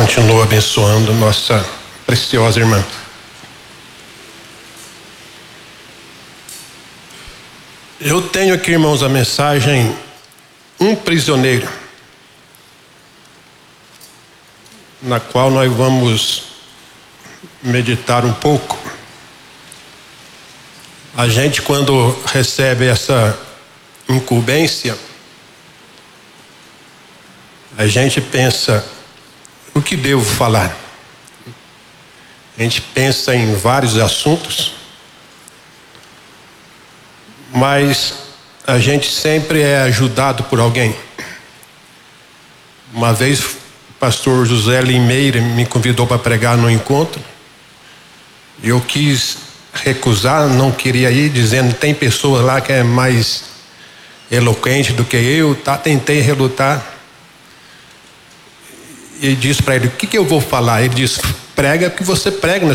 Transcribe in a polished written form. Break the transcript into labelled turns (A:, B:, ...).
A: continua abençoando nossa preciosa irmã. Eu tenho aqui, irmãos, a mensagem Um Prisioneiro, na qual nós vamos meditar um pouco. A gente, quando recebe essa incumbência, a gente pensa, o que devo falar? A gente pensa em vários assuntos, mas a gente sempre é ajudado por alguém. Uma vez o pastor José Limeira me convidou para pregar no encontro. Eu quis recusar, não queria ir, dizendo tem pessoas lá que é mais eloquente do que eu, tá? Tentei relutar. E disse para ele, o que eu vou falar? Ele disse, prega o que você prega